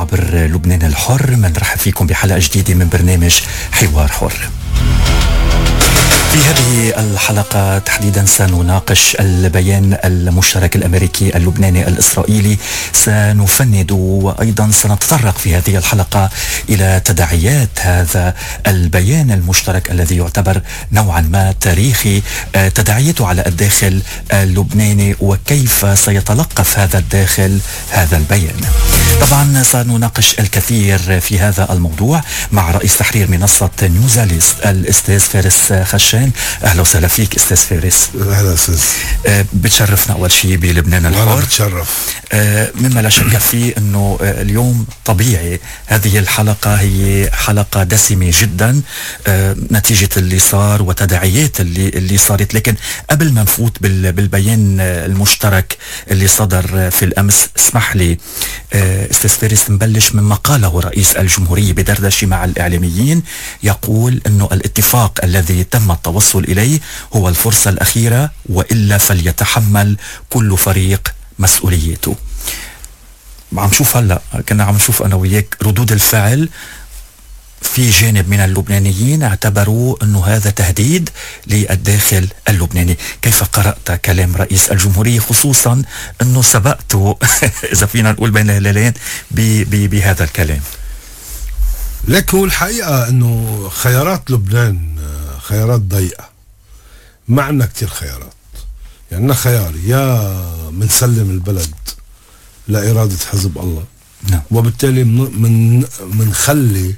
عبر لبنان الحر. منرحب فيكم بحلقة جديدة من برنامج حوار حر. في هذه الحلقة تحديدا سنناقش البيان المشترك الأمريكي اللبناني الإسرائيلي. سنفند وأيضا سنتطرق في هذه الحلقة إلى تداعيات هذا البيان المشترك الذي يعتبر نوعا ما تاريخي، تداعياته على الداخل اللبناني وكيف سيتلقف هذا الداخل هذا البيان. طبعا سنناقش الكثير في هذا الموضوع مع رئيس تحرير منصة نيوزاليست الأستاذ فارس خشان. اهلا وسهلا فيك استاذ فارس. اهلا استاذ. بتشرفنا اول شيء بلبنان الحر. انا بتشرف. مما لا شك فيه انه اليوم طبيعي هذه الحلقة هي حلقة دسمة جدا نتيجة اللي صار وتداعيات اللي صارت. لكن قبل ما نفوت بالبيان المشترك اللي صدر في الامس، اسمح لي استاذ فارس نبلش مما قاله رئيس الجمهورية بدردشة مع الاعلاميين. يقول انه الاتفاق الذي تم التوصل إليه هو الفرصة الأخيرة، وإلا فليتحمل كل فريق مسؤوليته. عم شوف هلأ كنا عم نشوف أنا وياك ردود الفعل. في جانب من اللبنانيين اعتبروا أنه هذا تهديد للداخل اللبناني. كيف قرأت كلام رئيس الجمهورية، خصوصا أنه سبقته إذا فينا نقول بين الهلالين بهذا الكلام؟ لك هو الحقيقة أنه خيارات لبنان خيارات ضيقة، ما عندنا كتير خيارات. يعني عندنا خيار يا منسلم البلد لإرادة حزب الله، وبالتالي منخلي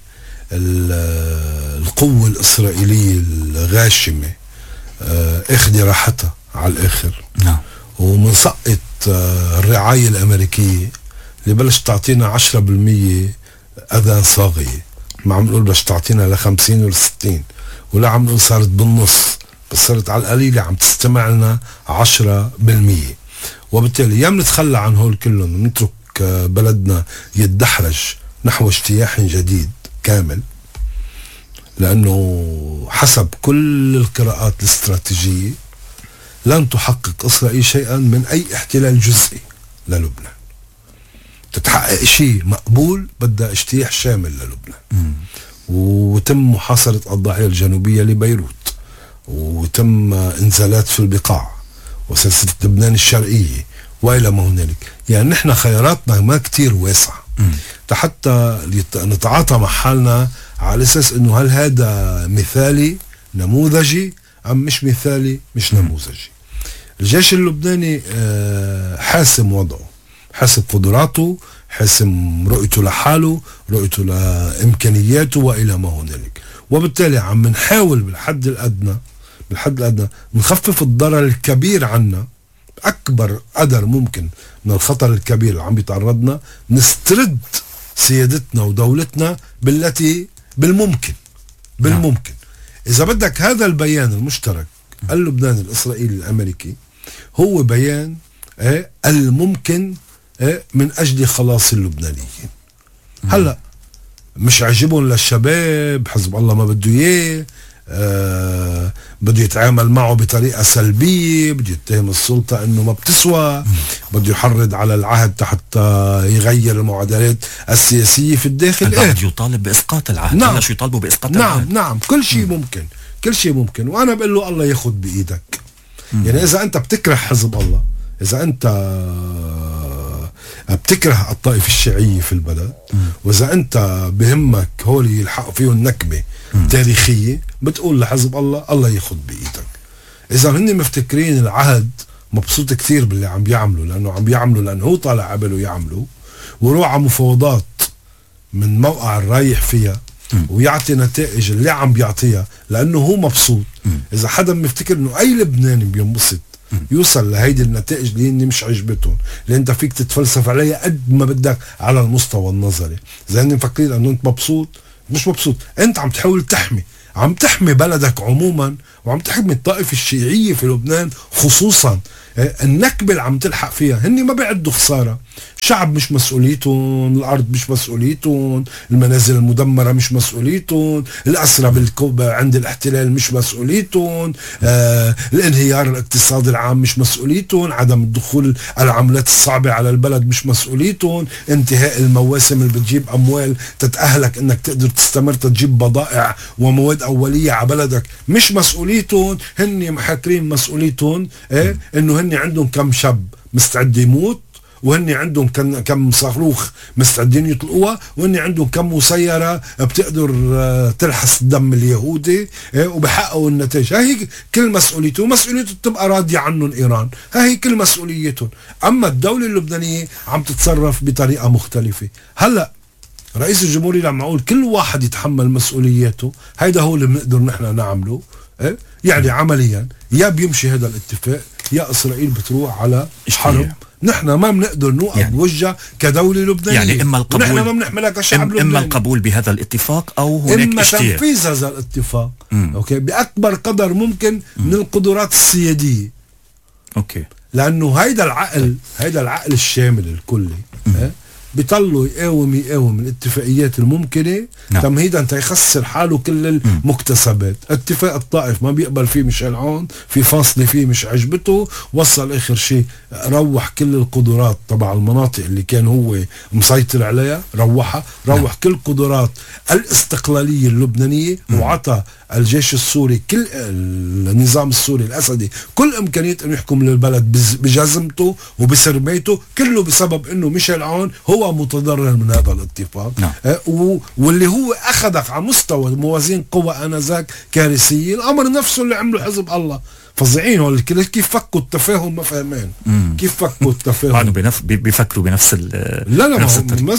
القوة الإسرائيلية الغاشمة اخدي راحتها على الآخر، ومنسقط الرعاية الأمريكية اللي بلش تعطينا 10% أذان صاغية. ما عم نقول بلش تعطينا ل50 وال60، ولا عم نقول صارت بالنص، بس صارت على القليلة عم تستمع لنا 10%. وبالتالي يا منتخلى عن هول كلهم ونترك بلدنا يتدحرج نحو اجتياح جديد كامل، لأنه حسب كل القراءات الاستراتيجية لن تحقق إسرائيل شيئا من أي احتلال جزئي للبنان. تتحقق شيء مقبول بدها اجتياح شامل للبنان، وتم محاصرة الضاحية الجنوبية لبيروت، وتم انزالات في البقاع وسلسلة لبنان الشرقية وإلى ما هنالك. يعني نحن خياراتنا ما كتير واسعة حتى نتعاطى مع حالنا على أساس أنه هل هذا مثالي نموذجي أم مش مثالي مش نموذجي. الجيش اللبناني حاسم وضعه، حاسب قدراته، حاسم رؤيته لحاله، رؤيته لإمكانياته وإلى ما هنالك. وبالتالي عم نحاول بالحد الأدنى نخفف الضرر الكبير عنا أكبر قدر ممكن من الخطر الكبير اللي عم بيتعرضنا، نسترد سيادتنا ودولتنا بالتي بالممكن. إذا بدك هذا البيان المشترك اللبناني الإسرائيلي الأمريكي هو بيان الممكن من أجل خلاص اللبنانيين. هلأ مش عجبهم للشباب، حزب الله ما بده إياه، بده يتعامل معه بطريقة سلبية، بده يتهم السلطة انه ما بتسوى، بده يحرض على العهد حتى يغير المعادلات السياسية في الداخل. البعض يطالب بإسقاط العهد. نعم. شو يطالبوا بإسقاط العهد؟ نعم كل شيء ممكن، كل شيء ممكن. وانا بقول له الله ياخد بإيدك. يعني اذا انت بتكره حزب الله، اذا انت بتكره الطائفة الشيعية في البلد، واذا انت بهمك هول يلحقوا فيهم نكبة تاريخية، بتقول لحزب الله ياخد بإيدك. اذا هن مفتكرين العهد مبسوط كثير باللي عم بيعملوا، لانه هو طالع عبله يعملوا، وروح على مفاوضات من موقع الرايح فيها ويعطي نتائج اللي عم بيعطيها لانه هو مبسوط. اذا حدا مفتكر انه اي لبناني بينبسط يوصل لهيدي النتائج اللي هن مش عجبتهم، اللي انت فيك تتفلسف عليها قد ما بدك على المستوى النظري، اذا هن مفكرين انه انت مبسوط، مش مبسوط. انت عم تحاول تحمي بلدك عموما، وعم تحمي الطائفة الشيعية في لبنان خصوصا. النكبة اللي عم تلحق فيها هني ما بيعدوا خسارة. شعب مش مسؤوليتهم، الأرض مش مسؤوليتهم، المنازل المدمرة مش مسؤوليتهم، الأسرى بالكوبا عند الاحتلال مش مسؤوليتهم، الانهيار الاقتصادي العام مش مسؤوليتهم، عدم الدخول العملات الصعبة على البلد مش مسؤوليتهم، انتهاء المواسم اللي بتجيب أموال تتأهلك انك تقدر تستمر تجيب بضائع ومواد أولية على بلدك مش مسؤوليتهم. هني محاكرين مسؤوليتهم انه هني عندهم كم شاب مستعد يموت، وهني عندهم كم صاروخ مستعدين يطلقوها، وهني عندهم كم مسيرة بتقدر تلحس الدم اليهودي، وبحققوا النتائج. هاي كل مسؤوليته، ومسؤوليته تبقى راضية عنهم إيران، هاي كل مسؤوليتهم. أما الدولة اللبنانية عم تتصرف بطريقة مختلفة. هلأ رئيس الجمهورية لما أقول كل واحد يتحمل مسؤولياته، هيدا هو اللي بنقدر نحن نعمله. يعني عمليا يا بيمشي هذا الاتفاق يا إسرائيل بتروح على حرب. نحن ما بنقدر نوقف يعني بوجه كدولة لبنانية، يعني إما القبول، ونحن ما بنحملها كشعب لبناني، إما القبول بهذا الاتفاق أو هناك إما تنفيذ هذا الاتفاق أوكي بأكبر قدر ممكن من القدرات السيادية. أوكي، لأنه هيدا العقل الشامل الكلي بيطلوا يقاوم الاتفاقيات الممكنة تمهيدا تيخسر حاله كل المكتسبات. اتفاق الطائف ما بيقبل فيه ميشيل عون، في فاصلة فيه مش عجبته، وصل اخر شيء روح كل القدرات تبع المناطق اللي كان هو مسيطر عليها، روح كل قدرات الاستقلالية اللبنانية، وعطى الجيش السوري كل النظام السوري الأسدي كل إمكانية أن يحكم للبلد بجزمته وبسربيته، كله بسبب أنه ميشيل عون هو متضرر من هذا الاتفاق. واللي هو أخذك على مستوى موازين قوى آنذاك كارثية. الأمر نفسه اللي عمله حزب الله فظيعين هو كيف فكوا التفاهم، ما فهمان كيف فكوا التفاهم. بيفكروا بنفس لا ما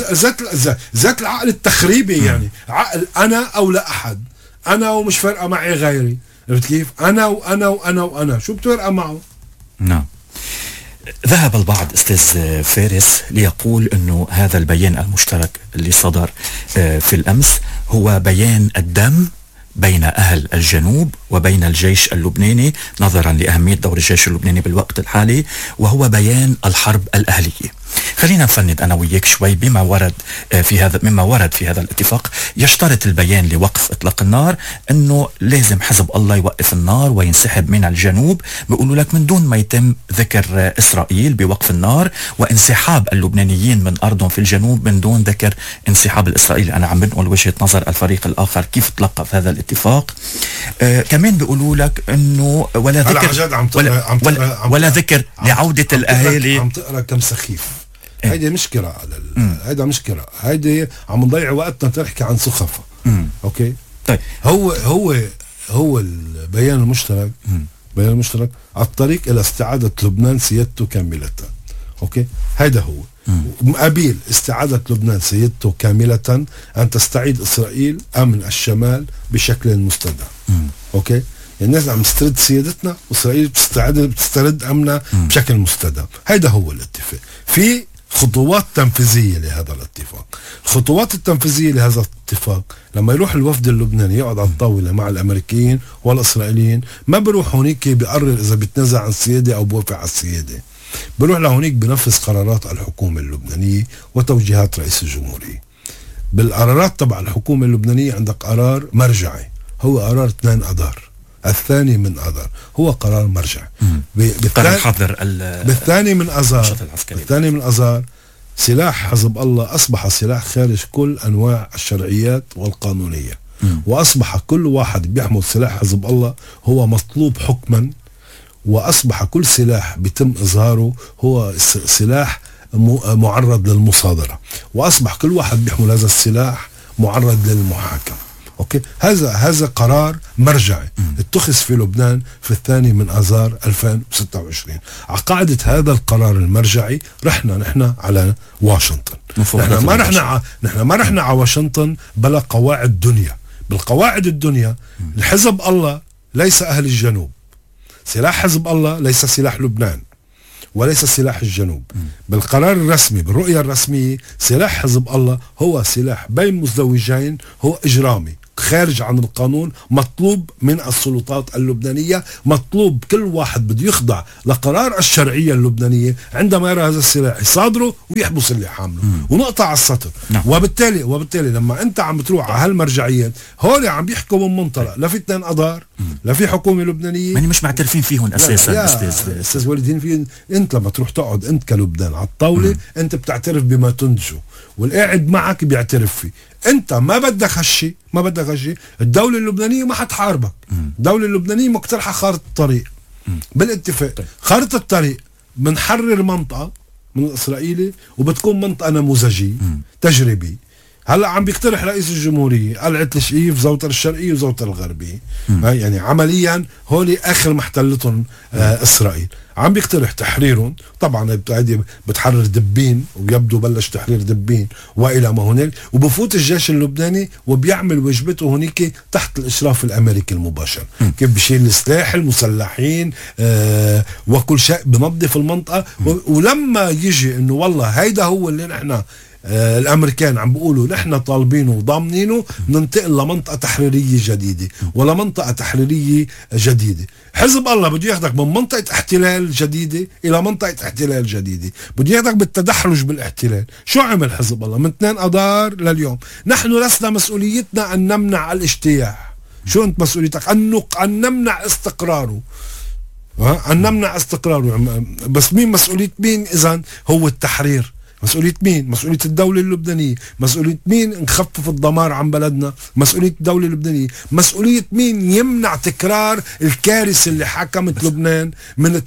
ذات العقل التخريبي. يعني عقل أنا أو لا أحد، أنا ومش فارقة معي غيري. عرفت كيف؟ أنا وأنا وأنا وأنا، شو بتفرق معه؟ نعم. ذهب البعض أستاذ فارس ليقول أنه هذا البيان المشترك اللي صدر في الأمس هو بيان الدم بين أهل الجنوب وبين الجيش اللبناني، نظرا لأهمية دور الجيش اللبناني بالوقت الحالي، وهو بيان الحرب الأهلية. خلينا نفند أنا وياك شوي بما ورد مما ورد في هذا الاتفاق. يشترط البيان لوقف إطلاق النار أنه لازم حزب الله يوقف النار وينسحب من الجنوب. بيقولوا لك من دون ما يتم ذكر إسرائيل بوقف النار، وانسحاب اللبنانيين من أرضهم في الجنوب من دون ذكر انسحاب الإسرائيلي. أنا عم بنقل وجهة نظر الفريق الآخر كيف تلقى في هذا الاتفاق. كمان بيقولوا لك أنه ولا ذكر ولا ذكر لعودة الأهالي. عم تقرأ كم سخيف. هيدي مش قراءة هيدا مش قراءة، هيدي عم نضيع وقتنا تحكي عن سخفة. اوكي طيب، هو البيان المشترك، البيان المشترك على الطريق الى استعادة لبنان سيادته كاملة. اوكي، هيدا هو مقابل استعادة لبنان سيادته كاملة ان تستعيد اسرائيل امن الشمال بشكل مستدام. اوكي، يعني الناس عم تسترد سيادتنا واسرائيل بتسترد امنها بشكل مستدام. هيدا هو الاتفاق. في خطوات تنفيذية لهذا الاتفاق. الخطوات التنفيذية لهذا الاتفاق لما يروح الوفد اللبناني يقعد على الطاولة مع الأمريكيين والإسرائيليين، ما بيروح هونيك بيقرر إذا بيتنازع عن السيادة أو بوافق على السيادة، بيروح لهونيك بنفذ قرارات الحكومة اللبنانية وتوجيهات رئيس الجمهورية. بالقرارات تبع الحكومة اللبنانية عندك قرار مرجعي هو قرار 2 أذار، الثاني من أذار هو قرار مرجع. بالثاني من أذار سلاح حزب الله أصبح سلاح خارج كل أنواع الشرعيات والقانونية، وأصبح كل واحد بيحمل سلاح حزب الله هو مطلوب حكما، وأصبح كل سلاح بيتم إظهاره هو سلاح معرض للمصادرة، وأصبح كل واحد بيحمل هذا السلاح معرض للمحاكمة. اوكي، هذا قرار مرجعي اتخذ في لبنان في 2 من آذار 2026. على قاعدة هذا القرار المرجعي رحنا نحن على واشنطن. نحن ما رحنا على واشنطن بلا قواعد دنيا. بالقواعد الدنيا الحزب الله ليس أهل الجنوب، سلاح حزب الله ليس سلاح لبنان وليس سلاح الجنوب. بالقرار الرسمي، بالرؤية الرسمية، سلاح حزب الله هو سلاح بين مزدوجين، هو إجرامي خارج عن القانون، مطلوب من السلطات اللبنانية، مطلوب كل واحد بده يخضع لقرار الشرعية اللبنانية عندما يرى هذا السلاح يصادره ويحبس اللي حامله ونقطع على السطر. وبالتالي لما انت عم بتروح على هالمرجعيات هول عم بيحكوا من منطلق لا في 2 أذار لا في حكومة لبنانية، يعني مش معترفين فيهم اساسا. استاذ وليد، في انت لما تروح تقعد انت كلبنان على الطاولة انت بتعترف بما تنتجه والقاعد معك بيعترف فيه. انت ما بدك هالشي، الدولة اللبنانية ما حتحاربك. الدولة اللبنانية مقترحة خارطة الطريق بالاتفاق. خارطة الطريق بنحرر منطقة من الإسرائيلي وبتكون منطقة نموذجية تجريبي. هلا عم بيقترح رئيس الجمهورية قلعة الشقيف، زوطر الشرقية وزوطر الغربية. يعني عمليا هولي اخر محتلتهم اسرائيل. عم بيقترح تحريرهم، طبعا بتحرر دبين ويبدو بلش تحرير دبين والى ما هنالك، وبفوت الجيش اللبناني وبيعمل واجبته هنيك تحت الاشراف الامريكي المباشر. كيف بشيل السلاح المسلحين وكل شيء، بنظف المنطقة. ولما يجي انه والله هيدا هو اللي نحن الامريكان عم بيقولوا نحن طالبينه وضامنينه، ننتقل لمنطقه تحريريه جديده ولا منطقه تحريريه جديده. حزب الله بده ياخذك من منطقه احتلال جديده الى منطقه احتلال جديده، بده ياخذك بالتدحرج بالاحتلال. شو عمل حزب الله من 2 أذار لليوم؟ نحن لسنا مسؤوليتنا ان نمنع الاجتياح. شو انت مسؤوليتك؟ ان نمنع استقراره. ان نمنع استقراره. بس مين مسؤوليه مين اذا؟ هو التحرير. مسؤولية مين؟ مسؤولية الدولة اللبنانية. مسؤولية مين نخفف الدمار عن بلدنا؟ مسؤولية الدولة اللبنانية. مسؤولية مين يمنع تكرار الكارثة اللي حكمت لبنان من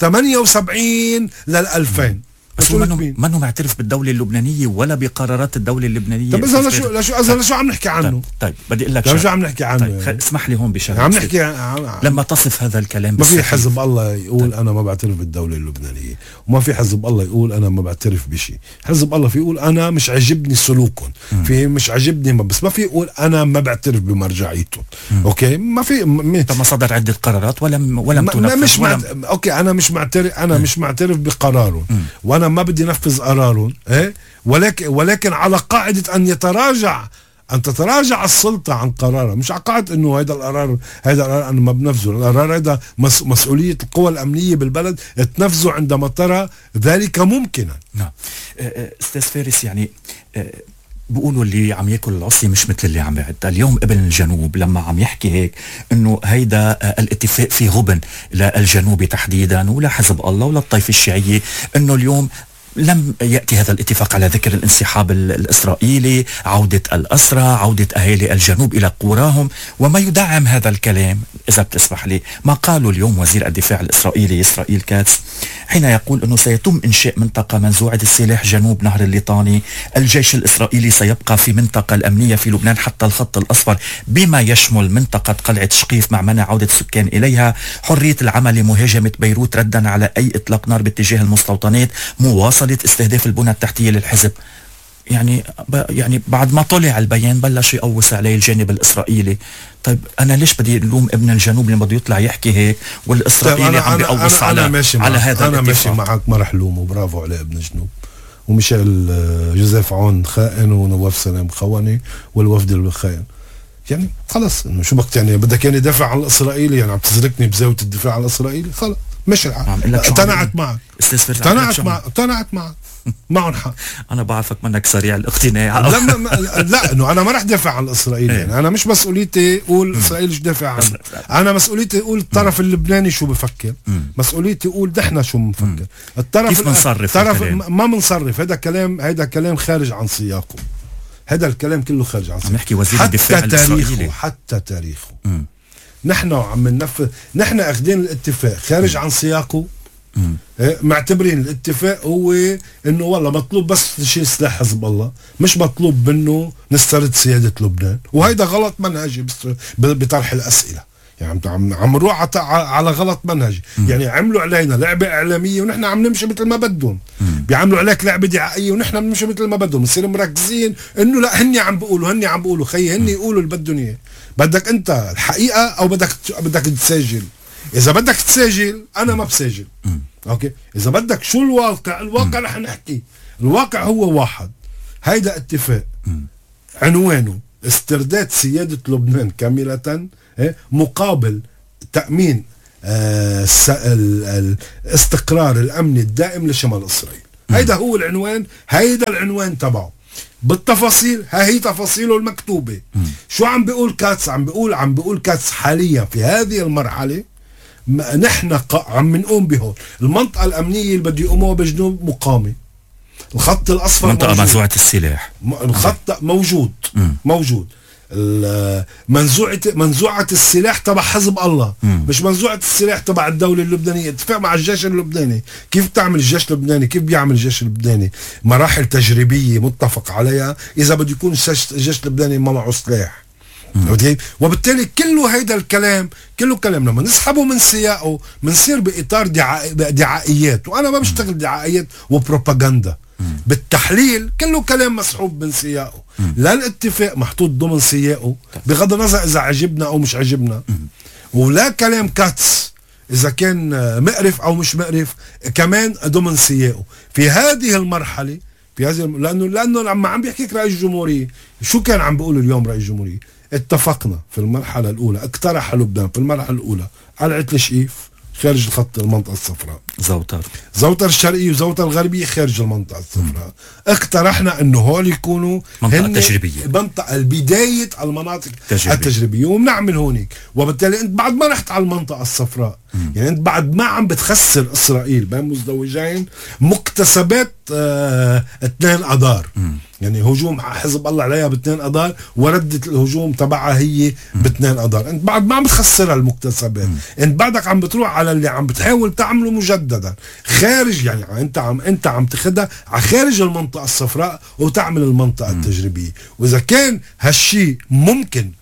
78 لل2000؟ منه معترف بالدولة اللبنانية ولا بقرارات الدولة اللبنانية. طب إذا شو عم نحكي عنه؟ طيب بدي أقول لك شو عم نحكي عنه. طيب اسمح لي هون بشغله. عم نحكي لما تصف هذا الكلام ما في حزب الله يقول أنا ما بعترف بالدولة اللبنانية، وما في حزب الله يقول أنا ما بعترف بشيء. حزب الله في يقول أنا مش عجبني سلوكهم، في مش عجبني بس ما في يقول أنا ما بعترف بمرجعيتهم. أوكي ما في ما صدر عدة قرارات ولم تنفذ. أوكي أنا مش معترف بقرارهم وأنا ما بدي نفذ قرارهم. ولكن على قاعدة أن تتراجع السلطة عن قرارها، مش على قاعدة انه هذا القرار انا ما بنفذه. القرار هذا مسؤولية القوى الامنية بالبلد تنفذه عندما ترى ذلك ممكنا. نعم استاذ فارس، يعني بيقولوا اللي عم ياكل العصي مش مثل اللي عم يعد. اليوم ابن الجنوب لما عم يحكي هيك انه هيدا الاتفاق فيه غبن للجنوب تحديدا ولا حزب الله ولا الطائفة الشيعية، انه اليوم لم يأتي هذا الاتفاق على ذكر الانسحاب الإسرائيلي، عودة الأسرى، عودة أهالي الجنوب إلى قراهم. وما يدعم هذا الكلام إذا بتسمح لي ما قاله اليوم وزير الدفاع الإسرائيلي إسرائيل كاتس حين يقول أنه سيتم إنشاء منطقة منزوعة السلاح جنوب نهر الليطاني. الجيش الإسرائيلي سيبقى في منطقة الأمنية في لبنان حتى الخط الأصفر بما يشمل منطقة قلعة شقيف مع منع عودة السكان إليها، حرية العمل لمهاجمة بيروت ردا على أي إطلاق نار باتجاه المستوطنات، مواصلة استهداف البنى التحتية للحزب. يعني بعد ما طلع البيان بلش يقوس عليه الجانب الإسرائيلي. طيب أنا ليش بدي ألوم ابن الجنوب لما بده يطلع يحكي هيك والإسرائيلي عم بيقوس على هذا أنا ماشي معك، ما رح لومه، برافو على ابن الجنوب. وميشيل جوزيف عون خائن ونواف سلام خوني والوفد الخائن. يعني خلص انه شو بقت يعني بدك يعني دافع عن الإسرائيلي، يعني عم تزركني بزاوية الدفاع عن الإسرائيلي. خلص مش الحال، اقتنعت معك اقتنعت معك معهم حق. انا بعرفك منك سريع الاقتناع. لا انه انا ما رح دافع عن الاسرائيلي. يعني انا مش مسؤوليتي اقول اسرائيل ايش دافع عنه، انا مسؤوليتي اقول الطرف اللبناني شو بفكر، مسؤوليتي اقول نحن شو بنفكر. كيف بنصرف؟ ما بنصرف. هذا كلام خارج عن سياقه. هذا الكلام كله خارج عن سياقه. عم يحكي وزير الدفاع الاسرائيلي حتى تاريخه. نحن عم ننفذ، نحن اخذين الاتفاق خارج عن سياقه. معتبرين الاتفاق هو انه والله مطلوب بس نشيل سلاح حزب الله، مش مطلوب منه نسترد سيادة لبنان. وهيدا غلط منهجي بطرح الاسئلة. يعني عم نروح على غلط منهجي. يعني عملوا علينا لعبة اعلامية ونحن عم نمشي مثل ما بدهم. بيعملوا عليك لعبة دعائية ونحن بنمشي مثل ما بدهم. نصير مركزين انه لا هني عم بيقولوا خيي هني يقولوا اللي بدهم اياه. بدك انت الحقيقة او بدك تسجل؟ اذا بدك تسجل انا ما بسجل. اوكي اذا بدك شو الواقع رح نحكي. الواقع هو واحد. هيدا اتفاق عنوانه استرداد سيادة لبنان كاملة مقابل تأمين الاستقرار الأمني الدائم لشمال إسرائيل. هيدا هو العنوان، هيدا العنوان تبعه بالتفاصيل. هي تفاصيله المكتوبة. شو عم بيقول كاتس؟ عم بيقول كاتس حاليا في هذه المرحلة نحن عم نقوم بهون المنطقة الأمنية اللي بده يقوموها بجنوب مقامة. الخط الأصفر منطقة منزوعة السلاح، الخط موجود. منزوعة السلاح تبع حزب الله، مش منزوعة السلاح تبع الدولة اللبنانية. اتفاق مع الجيش اللبناني. كيف تعمل الجيش اللبناني؟ كيف بيعمل الجيش اللبناني؟ مراحل تجريبية متفق عليها إذا بده يكون الجيش اللبناني ما معه سلاح. وبالتالي كله هيدا الكلام كله كلام لما نسحبه من سياقه منصير بإطار دعائيات، وأنا ما بشتغل دعائيات وبروباغندا. بالتحليل كله كلام مسحوب من سياقه. لا الاتفاق محطوط ضمن سياقه بغض النظر إذا عجبنا أو مش عجبنا، ولا كلام كاتس إذا كان مقرف أو مش مقرف كمان ضمن سياقه. في هذه المرحلة لأنه لما عم بيحكيك رئيس الجمهورية شو كان عم بيقول اليوم رئيس الجمهورية؟ اتفقنا في المرحلة الأولى، اقترح لبنان في المرحلة الأولى قلعة الشقيف خارج الخط المنطقة الصفراء، زوتر الشرقية وزوتر الغربية خارج المنطقة الصفراء. اقترحنا انه هول يكونوا منطقة تجريبية، منطقة البداية المناطق التجريبية وبنعمل هونيك. وبالتالي انت بعد ما رحت على المنطقة الصفراء يعني انت بعد ما عم بتخسر اسرائيل بين مزدوجين مكتسبات 2 أذار. يعني هجوم حزب الله عليها ب2 أذار وردة الهجوم تبعها هي ب2 أذار. انت بعد ما عم بتخسرها المكتسبات، انت بعدك عم بتروح على اللي عم بتحاول تعمله مجددا خارج. يعني انت عم تاخدها على خارج المنطقة الصفراء وتعمل المنطقة التجريبية. واذا كان هالشي ممكن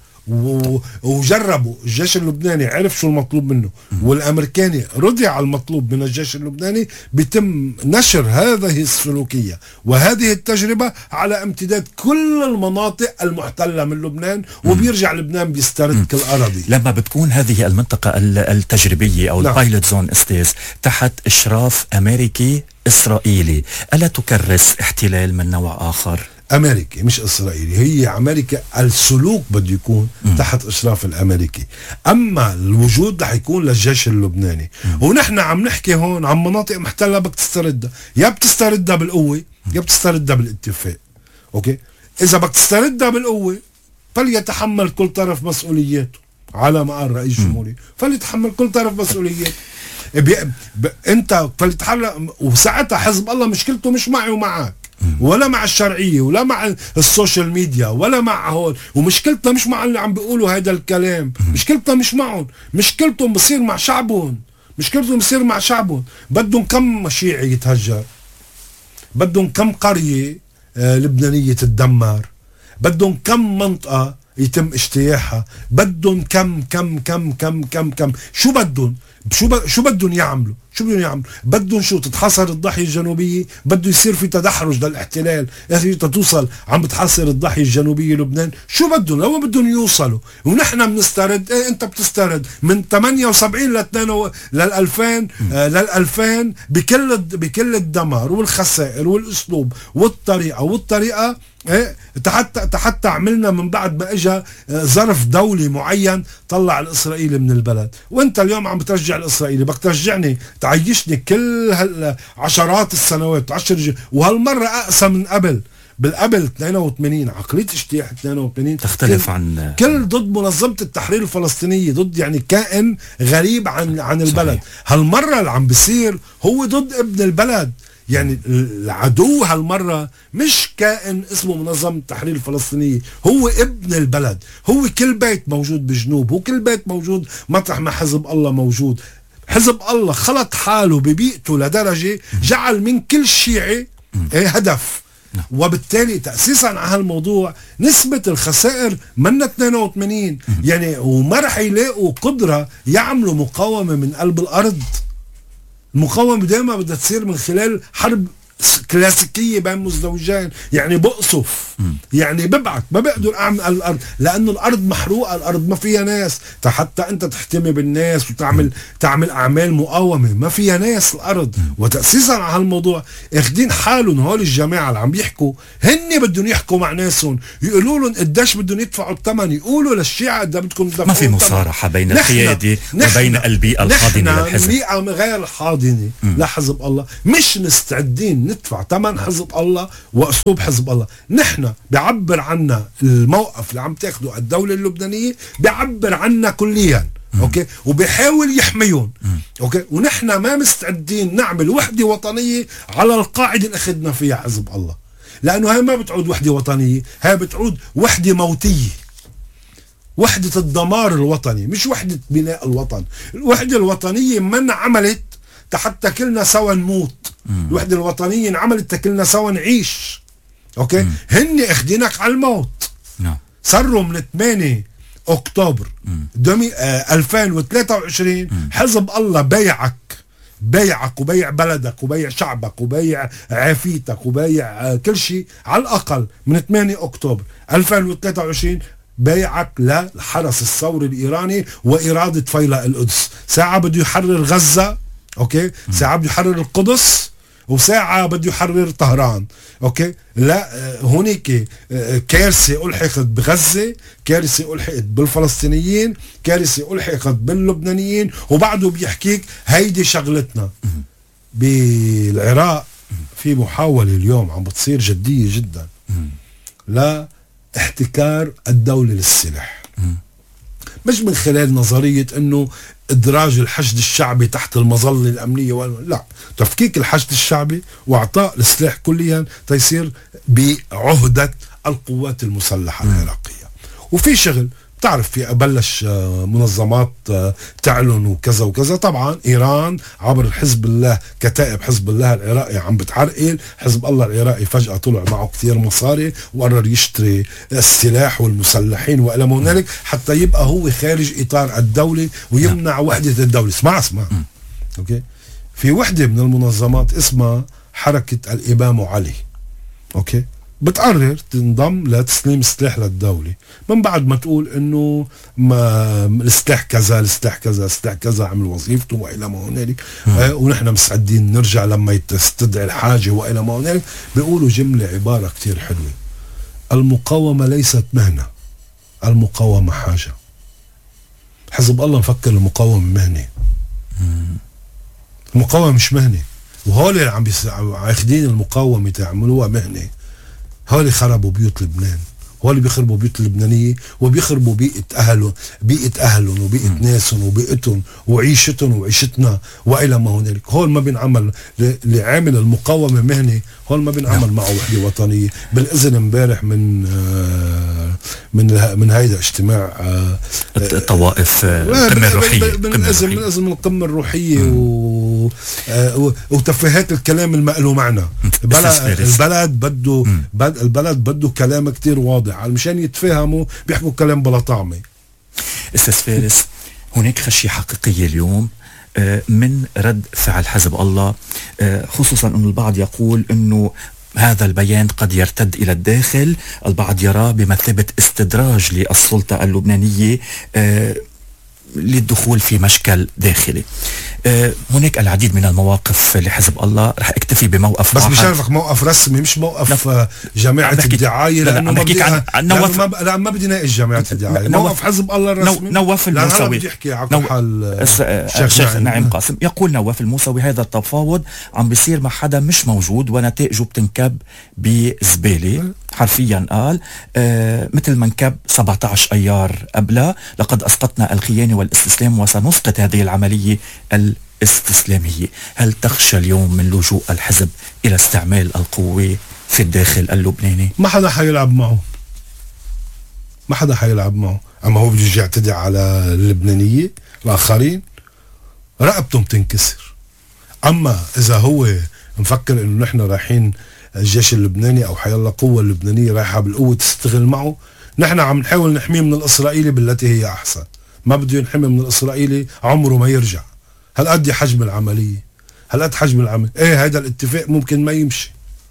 وجربوا الجيش اللبناني عرف شو المطلوب منه والامريكاني رضي على المطلوب من الجيش اللبناني، بيتم نشر هذه السلوكية وهذه التجربة على امتداد كل المناطق المحتلة من لبنان، وبيرجع لبنان بيسترد كل أراضي. لما بتكون هذه المنطقة التجريبية او البايلوت زون استاذ تحت اشراف امريكي اسرائيلي، الا تكرس احتلال من نوع اخر؟ امريكي مش اسرائيلي، هي امريكا السلوك بده يكون تحت اشراف الامريكي، اما الوجود رح يكون للجيش اللبناني. ونحن عم نحكي هون عن مناطق محتله بدك تستردها، يا بتستردها بالقوه يا بتستردها بالاتفاق. اوكي، اذا بدك تستردها بالقوه فليتحمل كل طرف مسؤولياته على ما قال رئيس الجمهورية، فليتحمل كل طرف مسؤولياته. انت فليتحمل. وساعتها حزب الله مشكلته مش معي ومعك ولا مع الشرعية ولا مع السوشيال ميديا ولا مع هول، ومشكلتنا مش مع اللي عم بيقولوا هذا الكلام، مشكلتنا مش معهم، مشكلتهم بصير مع شعبهم، مشكلتهم بصير مع شعبهم. بدهم كم شيعي يتهجر، بدهم كم قرية لبنانية تتدمر، بدهم كم منطقة يتم اجتياحها، بدهم كم شو بدهم يعملوا؟ بدهم شو؟ تتحاصر الضاحية الجنوبية، بده يصير في تدحرج للاحتلال توصل عم بتحاصر الضاحية الجنوبية لبنان. شو بدهم؟ لو بدهم يوصلوا ونحن بنسترد. انت بتسترد من 78 لل 2000 بكل الدمار والخسائر والاسلوب والطريقة حتى عملنا من بعد ما اجى ظرف دولي معين طلع الاسرائيلي من البلد. وانت اليوم عم بترجع الاسرائيلي، بدك ترجعني تعيشني كل عشرات السنوات وهالمرة اقسى من قبل. بالقبل 82 عقلية اجتياح 82 تختلف عن كل ضد منظمة التحرير الفلسطينية، ضد يعني كائن غريب عن البلد. هالمرة اللي عم بيصير هو ضد ابن البلد. يعني العدو هالمرة مش كائن اسمه منظمة التحرير الفلسطينية، هو ابن البلد، هو كل بيت موجود بجنوب، هو كل بيت موجود مطرح ما حزب الله موجود. حزب الله خلط حاله ببيئته لدرجة جعل من كل شيعي هدف. وبالتالي تأسيسا على هالموضوع نسبة الخسائر من 82 يعني، وما رح يلاقوا قدرة يعملوا مقاومة من قلب الأرض. المقاومة دائما بدها تصير من خلال حرب كلاسيكية بين مزدوجين، يعني بقصف، يعني ببعت، ما بقدر اعمل الارض لانه الارض محروقة، الارض ما فيها ناس، حتى انت تحتمي بالناس وتعمل اعمال مقاومة، ما فيها ناس الارض. وتأسيسا على هالموضوع اخدين حالهم هول الجماعة اللي عم يحكوا، هن بدهم يحكوا مع ناسهم، يقولوا لهم قديش بدهم يدفعوا الثمن، يقولوا للشيعة قد بدكم تدفعوا. ما في مصارحة بين القيادة وبين البيئة الحاضنة للحزب. البيئة غير الحاضنة لحزب الله، مش مستعدين ندفع ثمن حزب الله واسلوب حزب الله. نحن بيعبر عنا الموقف اللي عم تاخده الدولة اللبنانية، بيعبر عنا كليا، اوكي، وبيحاول يحميهم، اوكي، ونحن ما مستعدين نعمل وحدة وطنية على القاعدة اللي اخذنا فيها حزب الله، لانه هاي ما بتعود وحدة وطنية، هاي بتعود وحدة موتية، وحدة الدمار الوطني، مش وحدة بناء الوطن. الوحدة الوطنية من عملت حتى كلنا سوا نموت، الوحدة الوطنية انعملت كلنا سوا نعيش، اوكي. هن اخدينك على الموت. صاروا من 8 اكتوبر 2023 حزب الله بيعك وبيع بلدك وبيع شعبك وبيع عافيتك وبيع كل شيء، على الأقل من 8 أكتوبر 2023 بيعك للحرس الثوري الإيراني وإرادة فيلق القدس. ساعة بده يحرر غزة، أوكي، ساعة بده يحرر القدس، وساعة بده يحرر طهران، اوكي. لا، هونيك كارثة ألحقت بغزة، كارثة ألحقت بالفلسطينيين، كارثة ألحقت باللبنانيين، وبعده بيحكيك هيدي شغلتنا. بالعراق في محاولة اليوم عم بتصير جدية جدا لا احتكار الدولة للسلاح، مش من خلال نظرية انه ادراج الحشد الشعبي تحت المظلة الامنية، لا، تفكيك الحشد الشعبي واعطاء السلاح كليا تيصير بعهدة القوات المسلحة العراقية. وفي شغل بتعرف، في بلش منظمات تعلن وكذا وكذا. طبعا ايران عبر حزب الله، كتائب حزب الله العراقي عم بتعرقل. حزب الله العراقي فجأة طلع معه كثير مصاري وقرر يشتري السلاح والمسلحين والى ما هنالك، حتى يبقى هو خارج اطار الدولة ويمنع وحدة الدولة. اسمع اوكي. في وحدة من المنظمات اسمها حركة الإمام علي، اوكي، بتقرر تنضم لتسليم السلاح للدولة من بعد ما تقول انه ما السلاح كذا السلاح كذا السلاح كذا عمل وظيفته والى ما هنالك، ونحن مستعدين نرجع لما تستدعي الحاجة والى ما هنالك. بيقولوا جملة عبارة كتير حلوة: المقاومة ليست مهنة، المقاومة حاجة. حزب الله مفكر المقاومة مهنة، المقاومة مش مهنة. وهول اللي عم ياخدين المقاومة تعملوها مهنة، هولي خربوا بيوت لبنان، هولي بيخربوا بيوت اللبنانية وبيخربوا بيئة أهلهم وبيئة ناسهم وبيئتهم وعيشتهم وعيشتنا وإلى ما هنالك. هول ما بينعمل اللي عامل المقاومة مهنة، هول ما بينعمل معه وحدة وطنية. بالإذن امبارح من هيدا اجتماع الطوائف القمة الروحية، من إذن القمة الروحية وتفاهات الكلام المقلو معنا. البلد بده كلام كتير واضح علشان يتفاهموا، بيحكوا كلام بلا طعمة. استاذ فارس، هناك خشية حقيقية اليوم من رد فعل حزب الله، خصوصا أن البعض يقول أنه هذا البيان قد يرتد إلى الداخل. البعض يرى بمثابة استدراج للسلطة اللبنانية للدخول في مشكل داخلي. هناك العديد من المواقف لحزب الله، رح اكتفي بموقف بس مش عارفك موقف رسمي، مش موقف جماعة الدعاية، لأنه ما بدي ناقش جماعة الدعاية. موقف حزب الله الرسمي نواف الموسوي، الشيخ نعيم قاسم يقول نواف الموسوي هذا التفاوض عم بيصير مع حدا مش موجود ونتائجه بتنكب بزبالة. حرفيا قال مثل ما انكب 17 أيار قبلها، لقد أسقطنا الخيانة والاستسلام وسنسقط هذه العملية الاستسلامية. هل تخشى اليوم من لجوء الحزب إلى استعمال القوة في الداخل اللبناني؟ ما حدا حيلعب معه، أما هو بده يعتدي على اللبنانية الآخرين رقبتهم تنكسر. أما إذا هو مفكر إنه نحن رايحين الجيش اللبناني أو حيالله قوة اللبنانية رايحة بالقوة تستغل معه، نحن عم نحاول نحميه من الإسرائيلي بالتي هي أحسن. ما بده ينحمي من الإسرائيلي عمره ما يرجع. هل قد حجم العملية، هل قد حجم العمل؟ ايه هذا الاتفاق ممكن ما يمشي،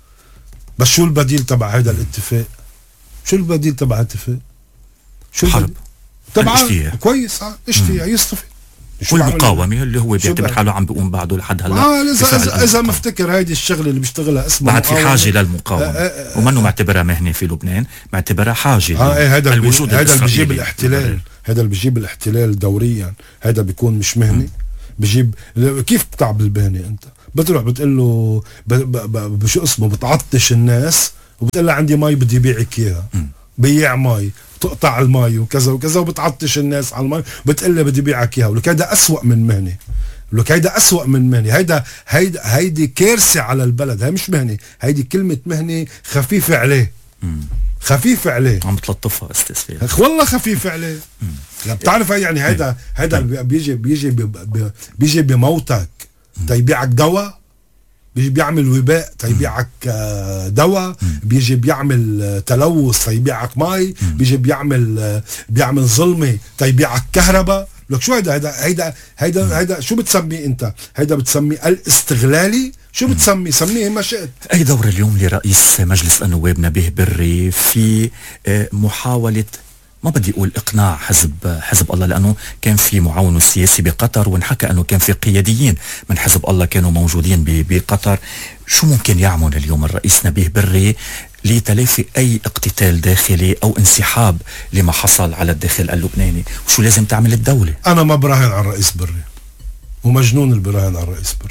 بس شو البديل تبع هذا الاتفاق؟ شو البديل تبع الاتفاق؟ شو حرب طبعا كويس اجتياح يستفيد. والمقاومة اللي هو بيعتبر حاله عم بيقوم بعده لحد هلا. إذا مفتكر هيدي الشغلة اللي بيشتغلها اسمها بعد في حاجة للمقاومة ومنه معتبرها مهنة في لبنان، معتبرها حاجة هذا الوجود هذا اللي بيجيب الاحتلال، هذا اللي بيجيب الاحتلال دوريا، هذا بيكون مش مهنة. بيجيب كيف بتعب المهنة انت؟ بتروح بتقول له بشو اسمه بتعطش الناس وبتقول له عندي مي بدي بيعك اياها، بيع مي، تقطع المي وكذا وكذا وبتعطش الناس على المي، بتقول له بدي بيعك اياها. ولك هيدا اسوأ من مهنه، ولك هيدا اسوأ من مهنه. هيدي كارثه على البلد. هي مش مهنه، هيدي كلمه مهنه خفيفه عليه. خفيفه عليه، عم تلطفها استاذ والله خفيفه عليه. بتعرف يعني هيدا بيجي بموتك تيبيعك دواء، بيجي بيعمل وباء تيبيعك دواء، بيجي بيعمل تلوث تيبيعك مي، بيجي بيعمل ظلمة تيبيعك كهرباء. لك شو هيدا شو بتسميه انت؟ هيدا بتسميه الاستغلالي؟ شو بتسميه؟ سميه ما شئت. اي دور اليوم لرئيس مجلس النواب نبيه بري في محاولة، ما بدي اقول اقناع حزب الله، لانه كان في معاونه سياسي بقطر، وانحكى انه كان في قياديين من حزب الله كانوا موجودين بقطر. شو ممكن يعمل اليوم الرئيس نبيه بري لتلافي اي اقتتال داخلي او انسحاب لما حصل على الداخل اللبناني؟ وشو لازم تعمل الدولة؟ انا ما براهن على الرئيس بري، ومجنون اللي براهن على الرئيس بري.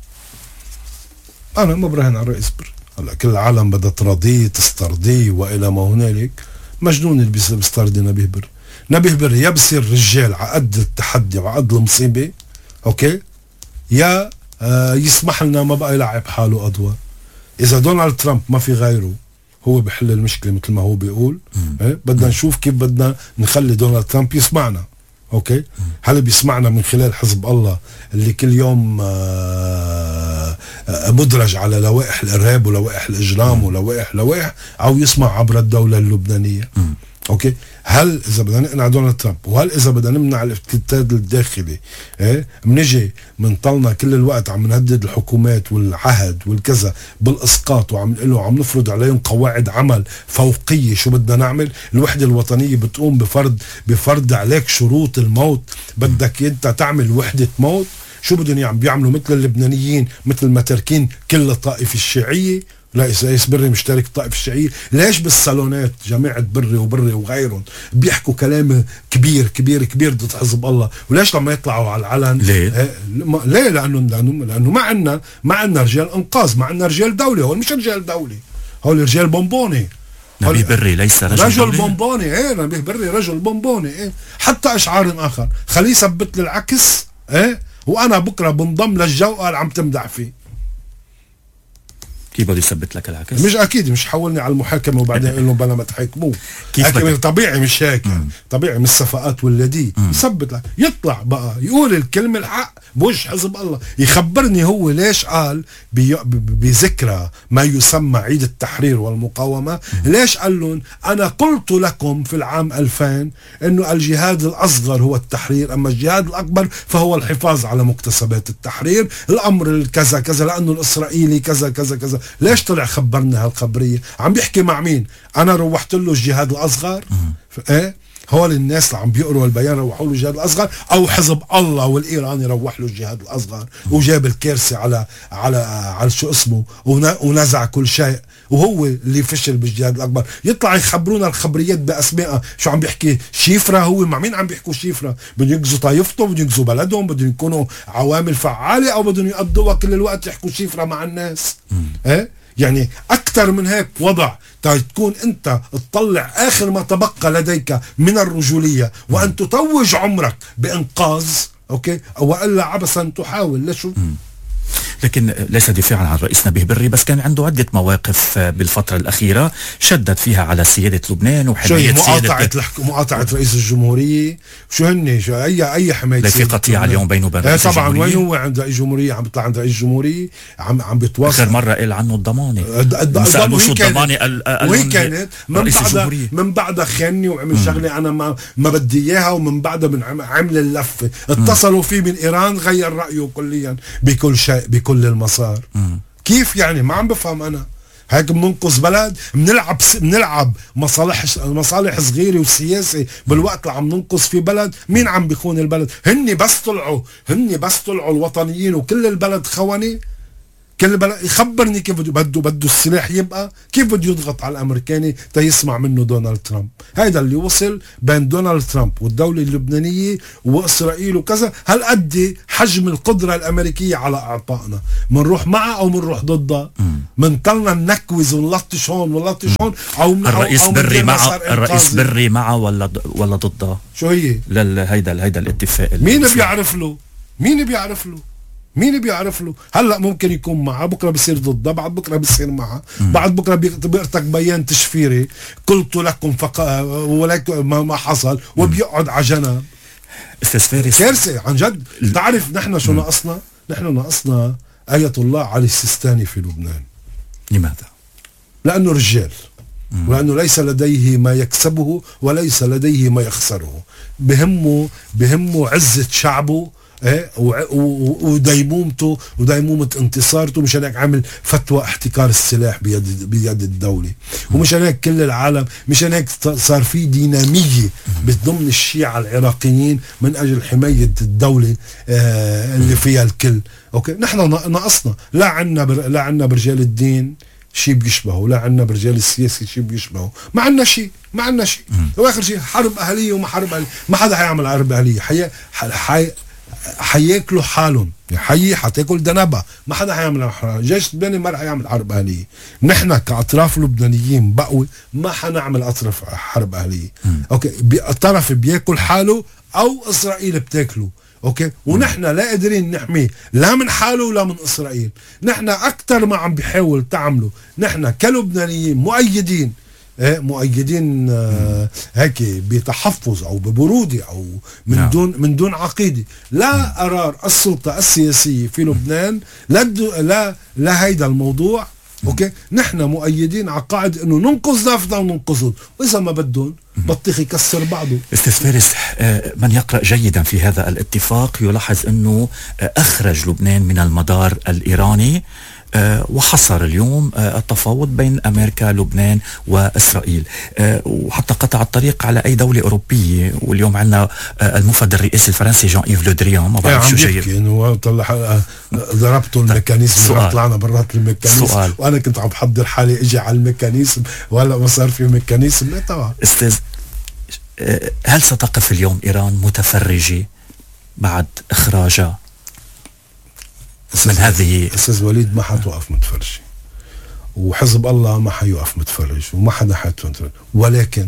انا ما براهن على الرئيس بري. هلا كل العالم بدها ترضيه تسترضيه والى ما هنالك. مجنون اللي بيسترضي نبيه بري. نبيه بري يا بصير رجال عقد التحدي وعقد المصيبة، اوكي، يا يسمح لنا ما بقى يلعب حاله أضواء. إذا دونالد ترامب ما في غيره هو بحل المشكلة مثل ما هو بيقول، بدنا نشوف كيف بدنا نخلي دونالد ترامب يسمعنا. اوكي، هل بيسمعنا من خلال حزب الله اللي كل يوم مدرج على لوائح الارهاب ولوائح الاجرام ولوائح، او يسمع عبر الدولة اللبنانية؟ اوكي، هل اذا بدنا نقنع دونالد ترامب، وهل اذا بدنا نمنع الاقتتال الداخلي، منجي منطلنا كل الوقت عم نهدد الحكومات والعهد والكذا بالاسقاط، وعم نقول له عم نفرض عليهم قواعد عمل فوقية؟ شو بدنا نعمل؟ الوحدة الوطنية بتقوم بفرض عليك شروط الموت، بدك انت تعمل وحدة موت؟ شو بدهم بيعملوا مثل اللبنانيين، مثل ما تركين كل الطائفة الشيعية؟ لا، رئيس بري مشترك الطائفة الشيعية. ليش بالصالونات جماعة بري وغيرهم بيحكوا كلام كبير كبير كبير ضد حزب الله؟ وليش لما يطلعوا على العلن؟ ليه؟ ليه؟ لأنه ما عندنا رجال انقاذ، ما عندنا رجال دولة. هول مش رجال دولة، هول رجال بومبوني. نبيه بري ليس رجل بومبوني. نبيه بري رجل بومبوني. حتى اشعار اخر خليه يثبت لي العكس، وانا بكره بنضم للجو قال عم تمدح فيه. كيف بده يثبت لك العكس؟ مش اكيد مش حولني على المحاكمه وبعدين يقول لهم بلا ما تحاكموه. طبيعي مش هيك، طبيعي من الصفقات والذي يثبت لك، يطلع بقى يقول الكلمه الحق بوجه حزب الله، يخبرني هو ليش قال بذكرى ما يسمى عيد التحرير والمقاومه، ليش قال لهم انا قلت لكم في العام 2000 انه الجهاد الاصغر هو التحرير، اما الجهاد الاكبر فهو الحفاظ على مكتسبات التحرير، الامر الكذا كذا لانه الاسرائيلي كذا كذا كذا. ليش طلع خبرنا هالخبرية؟ عم بيحكي مع مين؟ انا روحت له الجهاد الاصغر؟ هول الناس اللي عم بيقروا البيان روحوا له الجهاد الاصغر، او حزب الله والايراني روح له الجهاد الاصغر وجاب الكارثة على شو اسمه ونزع كل شيء، وهو اللي فشل بالجهاد الاكبر. يطلع يخبرونا الخبريات باسماء. شو عم بيحكي؟ شيفرة؟ هو مع مين عم بيحكوا شيفرة؟ بدهم ينقذوا طائفتهم، بدهم ينقذوا بلدهم، بدهم يكونوا عوامل فعالة، او بدهم يقضوا كل الوقت يحكوا شيفرة مع الناس؟ يعني اكثر من هيك وضع تكون انت تطلع اخر ما تبقى لديك من الرجولية وان تتوج عمرك بانقاذ، اوكي، والا عبثا تحاول. ليش؟ لكن ليس دفاعا عن الرئيس نبيه بري، بس كان عنده عدة مواقف بالفترة الأخيرة شدد فيها على سيادة لبنان وحماية مقاطعة رئيس الجمهورية. شو هن أي حماية؟ لا في قطيعة اليوم بينه وبين رئيس طبعا الجمهورية. وين هو عند رئيس الجمهورية؟ عم بيطلع عند رئيس الجمهورية عم بيتواصل. آخر مرة قال عنه الضمانة. وين كانت؟ من بعدها خانني وعمل شغلة أنا ما بدي إياها، ومن بعدها عمل اللفة. اتصلوا فيه من إيران غير رأيه كليا بكل شيء بكل المسار. كيف يعني؟ ما عم بفهم أنا. هيك بننقذ بلد؟ بنلعب مصالح صغيرة وسياسة بالوقت اللي عم ننقذ في بلد. مين عم بيخون البلد؟ هني بس طلعوا الوطنيين وكل البلد خواني. كل بلد يخبرني كيف بده السلاح يبقى، كيف بده يضغط على الامريكاني تيسمع منه دونالد ترامب. هيدا اللي وصل بين دونالد ترامب والدولة اللبنانية واسرائيل وكذا. هل قد حجم القدرة الامريكية على اعطائنا؟ منروح معها او منروح ضدها؟ منطلنا نكوز ونلطش هون ونلطش هون، او الرئيس بري معه ولا ضدها؟ شو هي هيدا الاتفاق مين بيعرف له؟ هلا ممكن يكون معه، بكره بصير ضده، بعد بكره بصير معه، بعد بكره بيعطيك بيان تشفيري قلت لكم ولكن ما حصل، وبيقعد على جنب. استاذ فارس كارثه عن جد. تعرف نحن شو ناقصنا؟ نحن ناقصنا آية الله علي السيستاني في لبنان. لماذا؟ لأنه رجال، ولأنه ليس لديه ما يكسبه وليس لديه ما يخسره. بهمه عزة شعبه وديمومته وديمومة انتصارته. مشان هيك عمل فتوى احتكار السلاح بيد الدولة، ومشان هيك كل العالم، مشان هيك صار في دينامية ضمن الشيعة العراقيين من أجل حماية الدولة اللي فيها الكل. اوكي، نحن ناقصنا لا عنا برجال الدين شيء بيشبهه، لا عنا برجال السياسي شيء بيشبهه، ما عنا شيء. واخر شيء حرب أهلية وما حرب أهلية، ما حدا حيعمل حرب أهلية. حياكلوا حالهم، حتاكل دنبة، ما حدا حيعمل حرب. جيش لبناني ما رح يعمل حرب أهلية. نحن كأطراف لبنانيين بقوي ما حنعمل حرب أهلية. اوكي، الطرف بياكل حاله او اسرائيل بتاكله. اوكي، ونحن لا قادرين نحميه لا من حاله ولا من اسرائيل. نحن اكثر ما عم بيحاول تعمله نحن كلبنانيين مؤيدين هيك بتحفظ او ببرودة او من دون عقيدة. لا قرار السلطة السياسية في لبنان لا هيدا الموضوع. اوكي، نحن مؤيدين على قاعدة انه ننقذ نفطنا وننقذهم، واذا ما بدهم بطيخ يكسر بعضه. استاذ فارس، من يقرأ جيدا في هذا الاتفاق يلاحظ انه اخرج لبنان من المدار الايراني، وحصر اليوم التفاوض بين أمريكا، لبنان وإسرائيل، وحتى قطع الطريق على أي دولة أوروبية. واليوم عندنا المفد الرئاسي الفرنسي جان إيف لو دريان، ما بعرف شو جايب إنه طلع ضربته الميكانيزم، طلعنا برات الميكانيزم، وأنا كنت عم بحضر حالي إجي على الميكانيزم وهلا ما صار في ميكانيزم. لا طبعا. أستاذ، هل ستقف اليوم إيران متفرجة بعد إخراجها من هذه؟ أستاذ وليد، ما حتوقف متفرجة، وحزب الله ما حيوقف متفرج، وما حدا حيتفرج. ولكن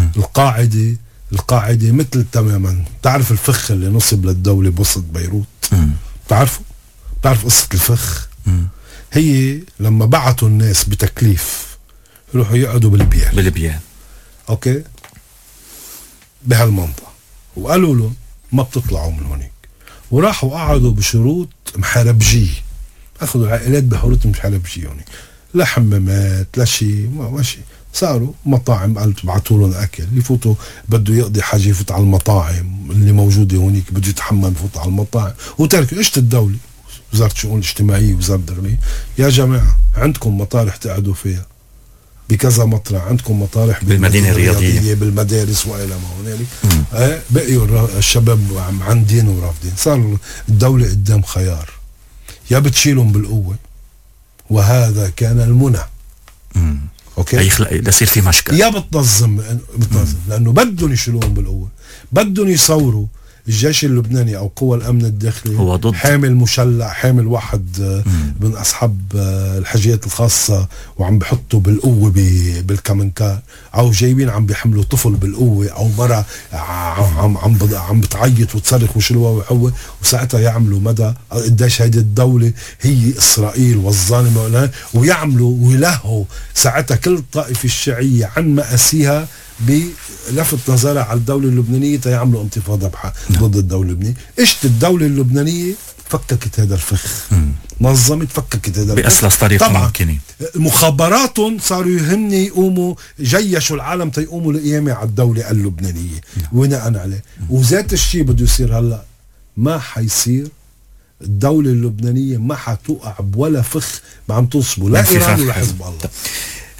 القاعدة مثل تماما. تعرف الفخ اللي نصب للدولة بوسط بيروت؟ تعرف قصة الفخ؟ هي لما بعتوا الناس بتكليف يروحوا يقعدوا بالبيان اوكي بهالمنطقة، وقالوا له ما بتطلعوا من هونيك، وراحوا قعدوا بشروط محاربجية. اخذوا العائلات بحروط محاربجية هونيك، لا حمامات لا شيء، ماشي. صاروا مطاعم، قالت بعتوا لهم اكل، يفوتوا بده يقضي حاجه يفوت على المطاعم اللي موجوده هونيك، بده يتحمم يفوت على المطاعم، وتركوا ايش الدوله، وزاره الشؤون الاجتماعيه، وزاره الداخليه، يا جماعه عندكم مطارح تقعدوا فيها بكذا مطرح، عندكم مطارح بالمدينه الرياضيه بالمدارس والى ما هنالك. بقيوا الشباب عندين ورافضين. صار الدوله قدام خيار، يا بتشيلهم بالقوه، وهذا كان المنى. اوكي، يصير في مشكل، يا بتنظم لانه بدهم يشيلوهم بالقوه، بدهم يصوروا الجيش اللبناني او قوى الامن الداخلي هو ضد، حامل مسلح، حامل واحد من اصحاب الحاجيات الخاصه، وعم بحطوا بالقوه بالكمنكار، او جايبين عم بيحملوا طفل بالقوه، او مرة عم بتعيط وتصرخ وشلوها وحوه، وساعتها يعملوا مدى قديش هيدي الدوله هي اسرائيل والظالمه، ويعملوا ويلهوا ساعتها كل الطائفه الشيعيه عن مآسيها بلفت نظرها على الدولة اللبنانية تيعملوا انتفاضة ضد الدولة اللبنانية. اجت الدولة اللبنانية فككت هذا الفخ، نظمت فككت هذا الفخ بأسلس طريقة ممكنة. مخابراتهم صاروا يهن يقوموا، جيشوا العالم تيقوموا لقيامة على الدولة اللبنانية وبناء عليه. وذات الشيء بده يصير هلا، ما حيصير. الدولة اللبنانية ما حتوقع بولا فخ ما عم تنصبه لا إيران ولا حزب الله.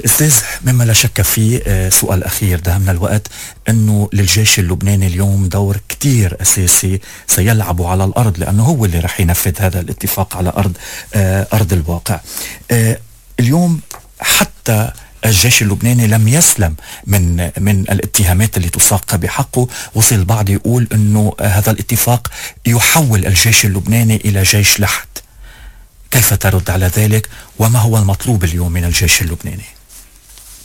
استاذ، مما لا شك فيه، سؤال اخير دامنا الوقت، انه للجيش اللبناني اليوم دور كتير اساسي سيلعبه على الارض، لانه هو اللي رح ينفذ هذا الاتفاق على ارض الواقع. اليوم حتى الجيش اللبناني لم يسلم من الاتهامات اللي تساق بحقه. وصل البعض يقول انه هذا الاتفاق يحول الجيش اللبناني الى جيش لحد. كيف ترد على ذلك؟ وما هو المطلوب اليوم من الجيش اللبناني؟